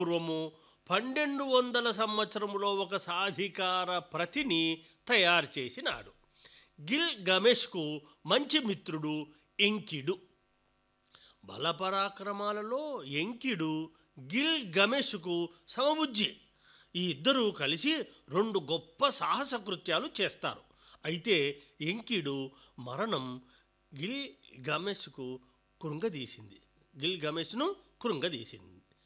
పూర్వము 1200 సంవత్సరములో ఒక సాధికార ప్రతిని తయారు చేసినాడు. గిల్ గమేష్కు మంచి మిత్రుడు ఎంకిడు. బలపరాక్రమాలలో ఎంకిడు గిల్ గమేష్కు సమబుజ్జి. ఈ ఇద్దరూ కలిసి రెండు గొప్ప సాహస కృత్యాలు చేస్తారు. అయితే ఎంకిడు మరణం గిల్ గమేష్కు కృంగదీసింది. గిల్ గమేష్ను కృంగదీసింది.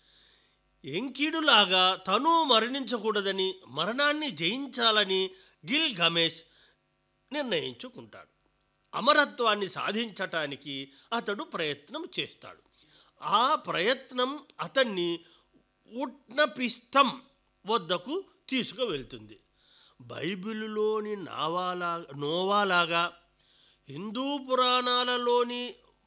ఎంకిడులాగా తను మరణించకూడదని, మరణాన్ని జయించాలని గిల్ గమేష్ నిర్ణయించుకుంటాడు. అమరత్వాన్ని సాధించటానికి అతడు ప్రయత్నం చేస్తాడు. ఆ ప్రయత్నం అతన్ని ఉట్నపిస్తం వద్దకు తీసుకువెళ్తుంది. బైబిలులోని నోవాలాగా, హిందూ పురాణాలలోని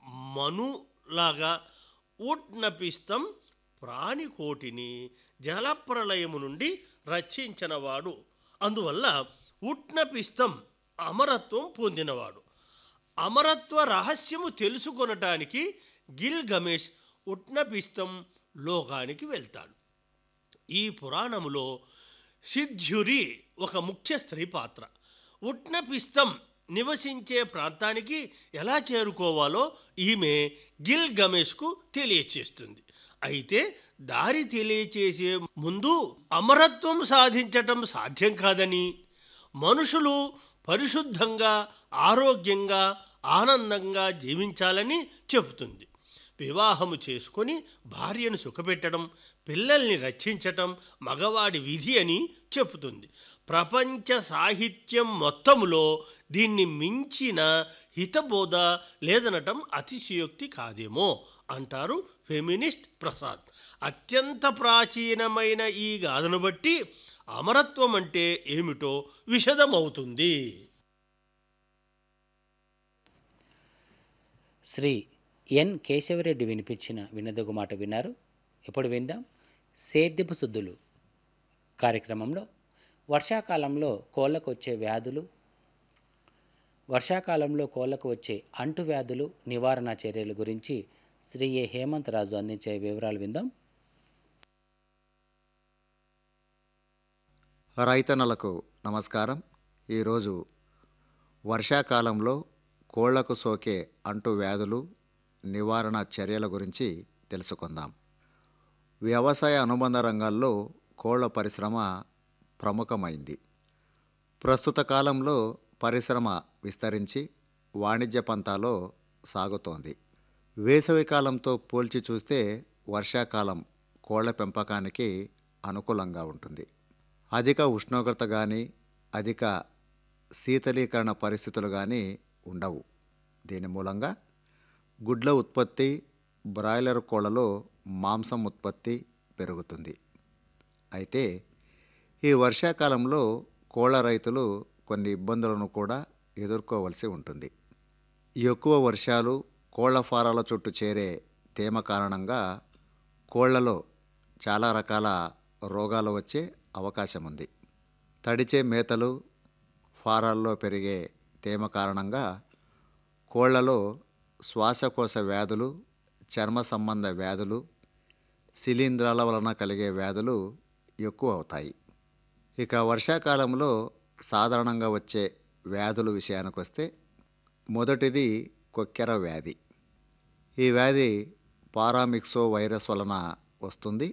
మనులాగా ఉట్నపిస్తం ప్రాణికోటిని జలప్రళయము నుండి రక్షించినవాడు. అందువల్ల ఉట్నపిస్తం అమరత్వం పొందినవాడు. అమరత్వ రహస్యము తెలుసుకొనటానికి గిల్ గమేష్ ఉట్నపిస్తం లోకానికి వెళ్తాడు. ఈ పురాణములో సిద్ధ్యురి ఒక ముఖ్య స్త్రీ పాత్ర. ఉట్నపిస్తం నివసించే ప్రాంతానికి ఎలా చేరుకోవాలో ఈమె గిల్ గమేష్కు తెలియచేస్తుంది. అయితే దారి తెలియచేసే ముందు అమరత్వం సాధించటం సాధ్యం కాదని, మనుషులు పరిశుద్ధంగా, ఆరోగ్యంగా, ఆనందంగా జీవించాలని చెబుతుంది. వివాహము చేసుకొని భార్యను సుఖపెట్టడం, పిల్లల్ని రక్షించటం మగవాడి విధి అని చెబుతుంది. ప్రపంచ సాహిత్యం మొత్తములో దీన్ని మించిన హితబోధ లేదనటం అతిశయోక్తి కాదేమో అంటారు ఫెమినిస్ట్ ప్రసాద్. అత్యంత ప్రాచీనమైన ఈ గాథను బట్టి అమరత్వం అంటే ఏమిటో విశదమవుతుంది. శ్రీ ఎన్ కేశవరెడ్డి వినిపించిన వినదగు మాట విన్నారు. ఇప్పుడు విందాం సేద్యపు శుద్ధులు కార్యక్రమంలో వర్షాకాలంలో కోళ్ళకు వచ్చే అంటువ్యాధులు నివారణ చర్యల గురించి శ్రీ ఏ హేమంత్ రాజు అందించే వివరాలు విందాం. రైతన్నలకు నమస్కారం. ఈరోజు వర్షాకాలంలో కోళ్లకు సోకే అంటువ్యాధులు నివారణ చర్యల గురించి తెలుసుకుందాం. వ్యవసాయ అనుబంధ రంగాల్లో కోళ్ల పరిశ్రమ ప్రముఖమైంది. ప్రస్తుత కాలంలో పరిశ్రమ విస్తరించి వాణిజ్య పంతాలో సాగుతోంది. వేసవి కాలంతో పోల్చి చూస్తే వర్షాకాలం కోళ్ల పెంపకానికి అనుకూలంగా ఉంటుంది. అధిక ఉష్ణోగ్రత కానీ, అధిక శీతలీకరణ పరిస్థితులు కానీ ఉండవు. దీని మూలంగా గుడ్ల ఉత్పత్తి, బ్రాయిలర్ కోళ్లలో మాంసం ఉత్పత్తి పెరుగుతుంది. అయితే ఈ వర్షాకాలంలో కోళ్ల రైతులు కొన్ని ఇబ్బందులను కూడా ఎదుర్కోవలసి ఉంటుంది. ఎక్కువ వర్షాలు, కోళ్ల ఫారాల చుట్టూ చేరే తేమ కారణంగా కోళ్లలో చాలా రకాల రోగాలు వచ్చే అవకాశం ఉంది. తడిచే మేతలు, ఫారాల్లో పెరిగే తేమ కారణంగా కోళ్లలో శ్వాసకోశ వ్యాధులు, చర్మ సంబంధ వ్యాధులు, శిలీంధ్రాల వలన కలిగే వ్యాధులు ఎక్కువ అవుతాయి. ఇక వర్షాకాలంలో సాధారణంగా వచ్చే వ్యాధుల విషయానికి వస్తే మొదటిది కొక్కెర వ్యాధి. ఈ వ్యాధి పారామిక్సో వైరస్ వలన వస్తుంది.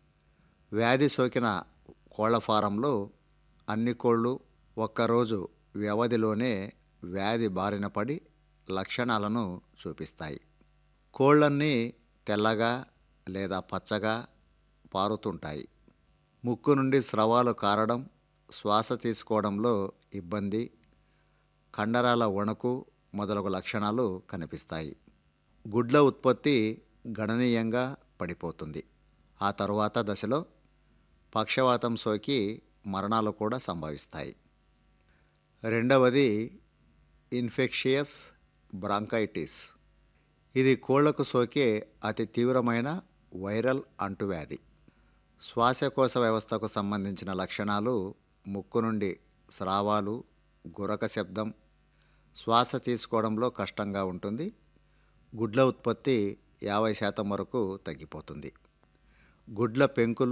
వ్యాధి సోకిన కోళ్ల ఫారంలో అన్ని కోళ్ళు ఒక్కరోజు వ్యవధిలోనే వ్యాధి బారిన పడి లక్షణాలను చూపిస్తాయి. కోళ్ళన్నీ తెల్లగా లేదా పచ్చగా పారుతుంటాయి. ముక్కు నుండి స్రవాలు కారడం, శ్వాస తీసుకోవడంలో ఇబ్బంది, కండరాల వణుకు మొదలగు లక్షణాలు కనిపిస్తాయి. గుడ్ల ఉత్పత్తి గణనీయంగా పడిపోతుంది. ఆ తరువాత దశలో పక్షవాతం సోకి మరణాలు కూడా సంభవిస్తాయి. రెండవది ఇన్ఫెక్షియస్ బ్రాంకైటిస్. ఇది కోళ్లకు సోకే అతి తీవ్రమైన వైరల్ అంటువ్యాధి. శ్వాసకోశ వ్యవస్థకు సంబంధించిన లక్షణాలు ముక్కు నుండి స్రావాలు, గురక శబ్దం, శ్వాస తీసుకోవడంలో కష్టంగా ఉంటుంది. గుడ్ల ఉత్పత్తి 50% వరకు తగ్గిపోతుంది. గుడ్ల పెంకులు